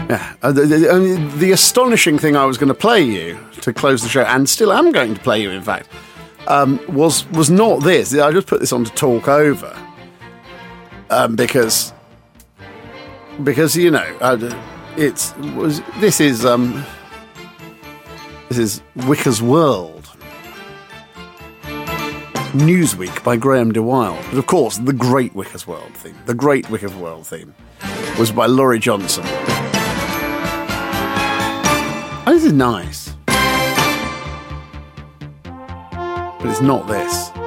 Yeah, the astonishing thing I was going to play you to close the show, and still am going to play you, in fact, was not this. I just put this on to talk over, because this is Wicker's World, Newsweek by Graham DeWilde. But of course, the Great Wicker's World theme was by Laurie Johnson. Oh, this is nice. But it's not this.